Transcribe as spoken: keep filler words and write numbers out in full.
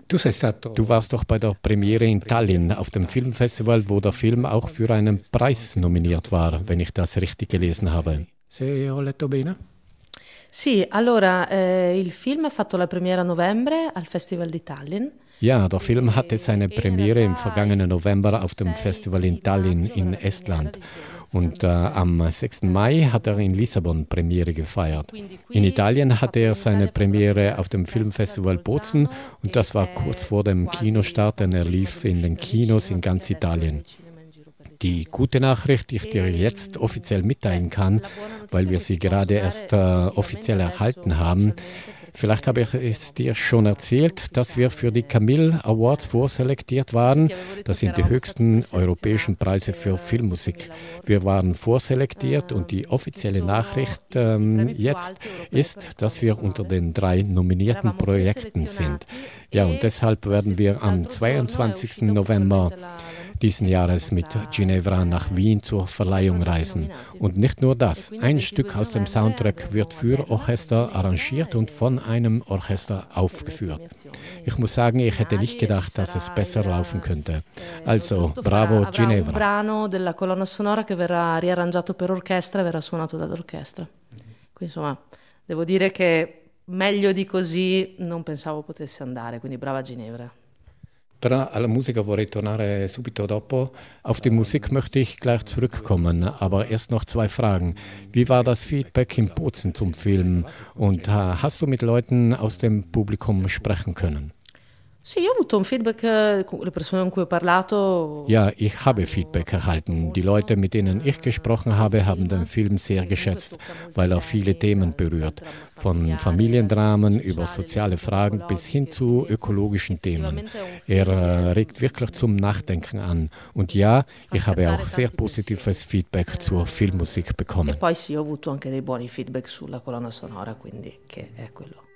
Tu sei stato... Du warst doch bei der Premiere in Tallinn auf dem Filmfestival, wo der Film auch für einen Preis nominiert war, wenn ich das richtig gelesen habe. Se ho letto bene? Sì, allora eh, il film ha fatto la premiera a novembre al Festival di Tallinn. Ja, der Film hatte seine Premiere im vergangenen November auf dem Festival in Tallinn in Estland. Und äh, am sechsten Mai hat er in Lissabon Premiere gefeiert. In Italien hatte er seine Premiere auf dem Filmfestival Bozen und das war kurz vor dem Kinostart, denn er lief in den Kinos in ganz Italien. Die gute Nachricht, die ich dir jetzt offiziell mitteilen kann, weil wir sie gerade erst äh, offiziell erhalten haben. Vielleicht habe ich es dir schon erzählt, dass wir für die Camille Awards vorselektiert waren. Das sind die höchsten europäischen Preise für Filmmusik. Wir waren vorselektiert und die offizielle Nachricht ähm, jetzt ist, dass wir unter den drei nominierten Projekten sind. Ja, und deshalb werden wir am zweiundzwanzigsten November diesen Jahres mit Ginevra nach Wien zur Verleihung reisen. Und nicht nur das, ein Stück aus dem Soundtrack wird für Orchester arrangiert und von einem Orchester aufgeführt. Ich muss sagen, ich hätte nicht gedacht, dass es besser laufen könnte. Also, bravo Ginevra. Un brano della colonna sonora che verrà riarrangiato per orchestra e verrà suonato dall'orchestra. Quindi insomma, devo dire che meglio di così non pensavo potesse andare, quindi brava Ginevra. Però alla musica vorrei tornare subito dopo. Auf die Musik möchte ich gleich zurückkommen, aber erst noch zwei Fragen. Wie war das Feedback in Bozen zum Film und hast du mit Leuten aus dem Publikum sprechen können? Sì, io ho avuto un feedback, le persone con cui ho parlato. Ja, ich habe Feedback erhalten. Die Leute, mit denen ich gesprochen habe, haben den Film sehr geschätzt, weil er viele Themen berührt. Von Familiendramen über soziale Fragen bis hin zu ökologischen Themen. Er äh, regt wirklich zum Nachdenken an. Und ja, ich habe auch sehr positives Feedback zur Filmmusik bekommen. E poi sì, ho avuto anche dei buoni feedback sulla colonna sonora, quindi che è quello.